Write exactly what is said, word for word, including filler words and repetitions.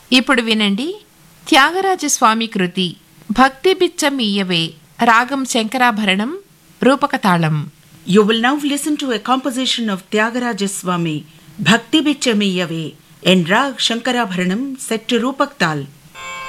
ఇప్పుడు వినండి త్యాగరాజస్వామి కృతి భక్తి బిచ్చమీయవే రాగం Shankarabharanam రూపకతాళం. You will now listen to a composition of Tyagaraja Swami, Bhakti Bichamiyave, in Rag Shankarabharanam set to Rupak Tal.